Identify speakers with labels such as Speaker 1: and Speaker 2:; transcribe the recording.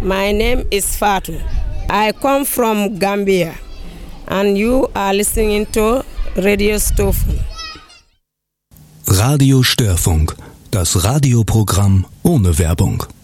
Speaker 1: My name is Fatu. I come from Gambia and you are listening to Radio Störfunk.
Speaker 2: Radio Störfunk, das Radioprogramm ohne Werbung.